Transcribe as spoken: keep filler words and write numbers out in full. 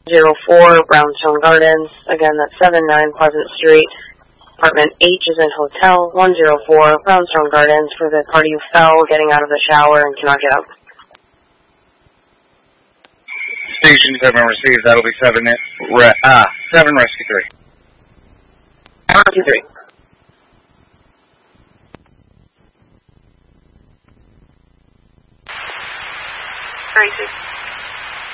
zero four, Brownstone Gardens. Again, that's seven nine Pleasant Street. Apartment H is in Hotel one zero four, Brownstone Gardens, for the party who fell getting out of the shower and cannot get up. Station seven received. That'll be seven, re uh, seven Rescue three. Rescue three. Tracy.